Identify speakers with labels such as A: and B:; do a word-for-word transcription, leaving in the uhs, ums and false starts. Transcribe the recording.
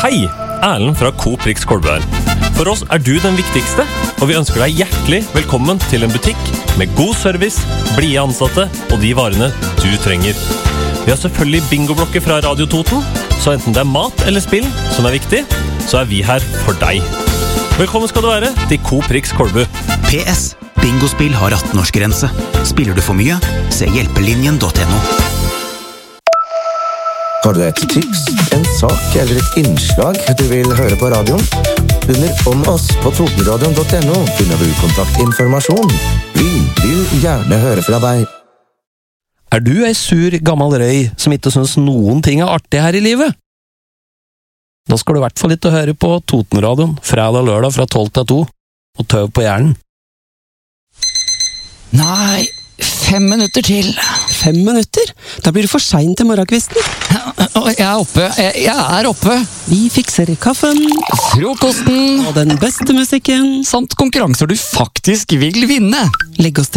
A: Hei, Erlend fra Coop Rix Kolbu her. For oss er du den viktigste, og vi ønsker deg hjertelig velkommen til en butikk med god service, blide ansatte og de varene du trenger. Vi har selvfølgelig bingoblokker fra Radio Toten, så enten det er mat eller spill som er viktig, så er vi her for deg. Velkommen skal du være til Coop Rix Kolbu.
B: P S. Bingospill har atten-årsgrense. Spiller du for mye? Se hjelpelinjen punktum no.
C: Har du et tips, en sak eller et innslag du vil høre på radioen? Under Om oss på totenradion punktum no finner du kontaktinformasjon. Vi vil gjerne høre fra deg.
D: Er du ei sur, gammel røy som ikke synes noen ting er artig her i livet? Da skal du i hvert fall ikke høre på Totenradion fredag og lørdag fra tolv til to, og tøv på hjernen.
E: Nei, fem minutter til.
F: Fem minutter? Da blir du for sent til morgenkvisten.
E: Jeg er oppe, jeg, jeg er oppe.
F: Vi fikser kaffen,
E: Frokosten
F: og den beste musikken.
E: samt konkurranser du faktisk vil vinne.
F: Legg oss til